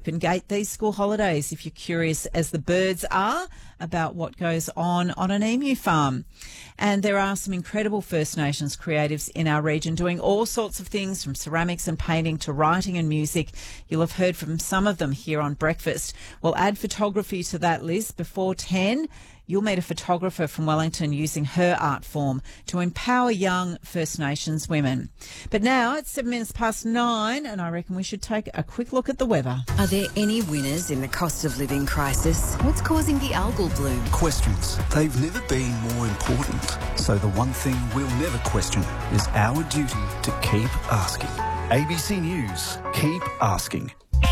open-gate these school holidays if you're curious, as the birds are, about what goes on an emu farm. And there are some incredible First Nations creatives in our region doing all sorts of things, from ceramics and painting to writing and music. You'll have heard from some of them here on Breakfast. We'll add photography to that list before 10. You'll meet a photographer from Wellington using her art form to empower young First Nations women. But now it's 7 minutes past 9, and I reckon we should take a quick look at the weather. Are there any winners in the cost of living crisis? What's causing the algal bloom? Questions. They've never been more important. So the one thing we'll never question is our duty to keep asking. ABC News. Keep asking.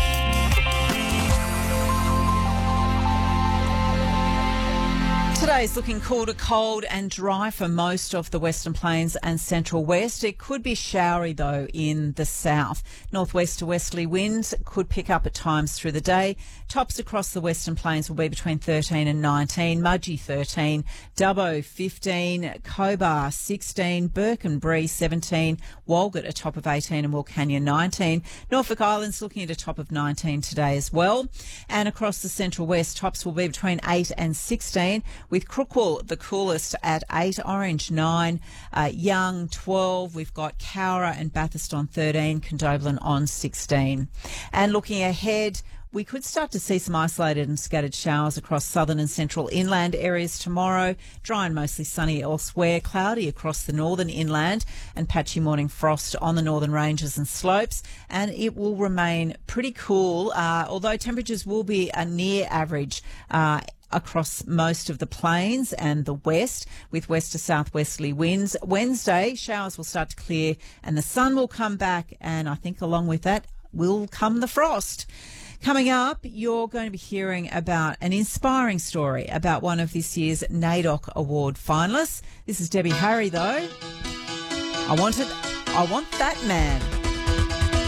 Today's looking cool to cold and dry for most of the Western Plains and Central West. It could be showery, though, in the south. Northwest to westerly winds could pick up at times through the day. Tops across the Western Plains will be between 13 and 19. Mudgee 13, Dubbo 15, Cobar 16, Burke and Bree 17, Walgett a top of 18 and Wilcannia 19. Norfolk Island's looking at a top of 19 today as well. And across the Central West, tops will be between 8 and 16, with Crookwell the coolest at 8, Orange 9, Young 12. We've got Cowra and Bathurst on 13, Condobolin on 16. And looking ahead, we could start to see some isolated and scattered showers across southern and central inland areas tomorrow. Dry and mostly sunny elsewhere. Cloudy across the northern inland and patchy morning frost on the northern ranges and slopes. And it will remain pretty cool, although temperatures will be a near average across most of the plains and the west, with west to southwesterly winds. Wednesday, showers will start to clear and the sun will come back, and I think along with that will come the frost. Coming up, you're going to be hearing about an inspiring story about one of this year's NAIDOC Award finalists. This is Debbie Harry, though. I want that man.